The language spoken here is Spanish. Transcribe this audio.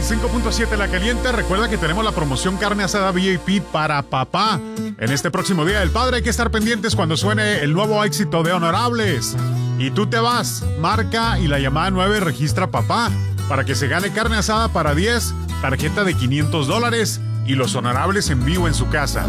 105.7 La Caliente. Recuerda que tenemos la promoción carne asada VIP para papá. En este próximo Día del Padre hay que estar pendientes cuando suene el nuevo éxito de Honorables. Y tú te vas, marca y la llamada 9 registra papá para que se gane carne asada para 10, tarjeta de $500 y los Honorables en vivo en su casa.